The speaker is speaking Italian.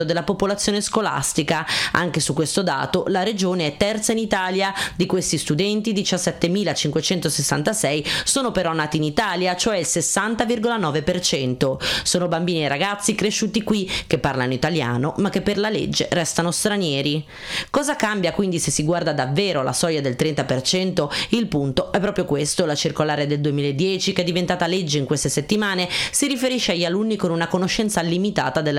della popolazione scolastica. Anche su questo dato la regione è terza in Italia. Di questi studenti 17.566 sono però nati in Italia, cioè il 60,9%. Sono bambini e ragazzi cresciuti qui che parlano italiano ma che per la legge restano stranieri. Cosa cambia quindi se si guarda davvero la soglia del 30%? Il punto è proprio questo: la circolare del 2010, che è diventata legge in queste settimane, si riferisce agli alunni con una conoscenza limitata della